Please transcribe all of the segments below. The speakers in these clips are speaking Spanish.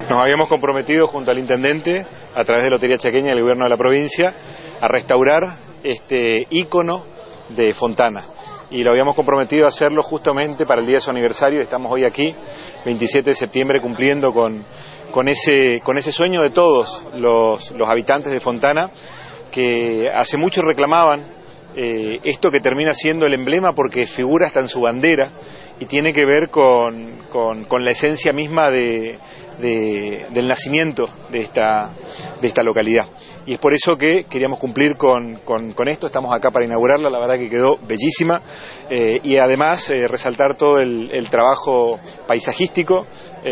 Nos habíamos comprometido junto al intendente, a través de Lotería Chaqueña y el gobierno de la provincia, a restaurar este ícono de Fontana. Y lo habíamos comprometido a hacerlo justamente para el día de su aniversario. Estamos hoy aquí, 27 de septiembre, cumpliendo con ese sueño de todos los habitantes de Fontana, que hace mucho reclamaban esto que termina siendo el emblema, porque figura hasta en su bandera y tiene que ver con la esencia misma del nacimiento de esta localidad. Y es por eso que queríamos cumplir con esto. Estamos acá para inaugurarla, la verdad que quedó bellísima, y además resaltar todo el trabajo paisajístico,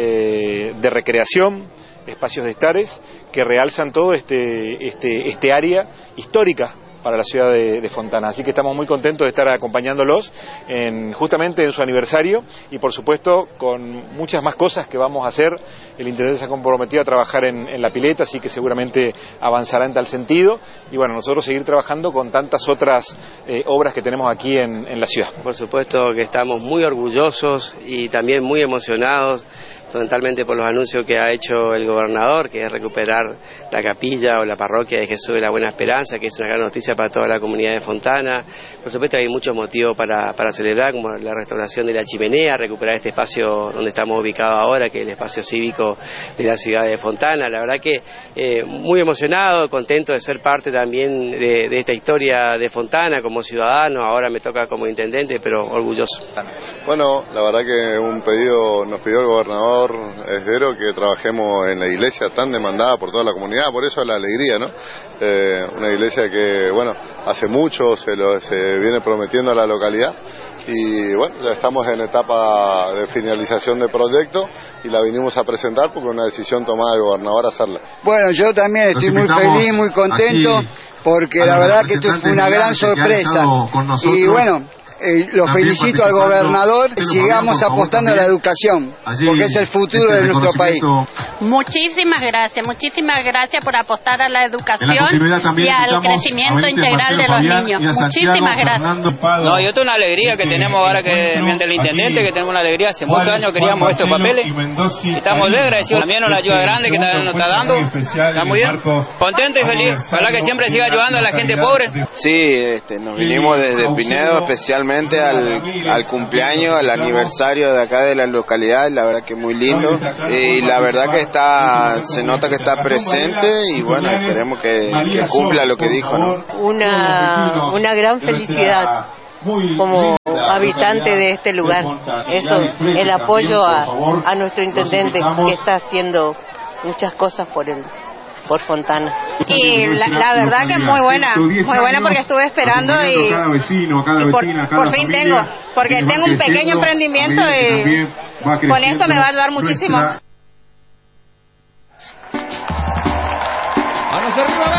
de recreación, espacios de estares que realzan todo este área histórica para la ciudad de Fontana. Así que estamos muy contentos de estar acompañándolos justamente en su aniversario, y por supuesto con muchas más cosas que vamos a hacer. El intendente se ha comprometido a trabajar en la pileta, así que seguramente avanzará en tal sentido, y bueno, nosotros seguir trabajando con tantas otras obras que tenemos aquí en la ciudad. Por supuesto que estamos muy orgullosos y también muy emocionados, fundamentalmente por los anuncios que ha hecho el gobernador, que es recuperar la capilla o la parroquia de Jesús de la Buena Esperanza, que es una gran noticia para toda la comunidad de Fontana. Por supuesto hay muchos motivos para celebrar, como la restauración de la chimenea, recuperar este espacio donde estamos ubicados ahora, que es el espacio cívico de la ciudad de Fontana. La verdad que muy emocionado, contento de ser parte también de esta historia de Fontana como ciudadano. Ahora me toca como intendente, pero orgulloso. Bueno, la verdad que nos pidió el gobernador Esdero que trabajemos en la iglesia tan demandada por toda la comunidad, por eso la alegría, ¿no? Una iglesia que, bueno, hace mucho se viene prometiendo a la localidad, y bueno, ya estamos en etapa de finalización de proyecto y la vinimos a presentar porque es una decisión tomada del gobernador hacerla. Bueno, yo también estoy muy feliz, muy contento, porque la verdad que esto fue una gran sorpresa, y bueno, lo felicito al gobernador. Sigamos apostando a la educación, porque es el futuro de nuestro país. Muchísimas gracias por apostar a la educación y al crecimiento integral de los niños. Muchísimas gracias. No, y esto es una alegría que tenemos ahora, que mediante el intendente, que tenemos una alegría. Hace muchos años queríamos estos papeles y estamos muy agradecidos también a la ayuda grande que nos está dando. Está muy bien, contento y feliz. Ojalá que siempre siga ayudando a la gente pobre. Sí, nos vinimos desde Pinedo especialmente al cumpleaños, al aniversario de acá de la localidad. La verdad que muy lindo, y la verdad que se nota que está presente, y bueno, esperemos que cumpla lo que dijo, ¿no? Una gran felicidad como habitante de este lugar. Eso, el apoyo a nuestro intendente, que está haciendo muchas cosas por Fontana. Y la verdad que es muy buena porque estuve esperando y por fin tengo, porque tengo un pequeño emprendimiento y con esto me va a ayudar muchísimo. ¡Manos arriba!